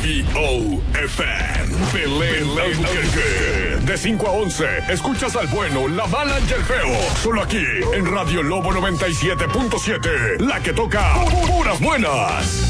WBOFM. Belén Albuquerque. De 5 a 11, escuchas al bueno, la mala y el feo. Solo aquí, en Radio Lobo 97.7. La que toca puras buenas.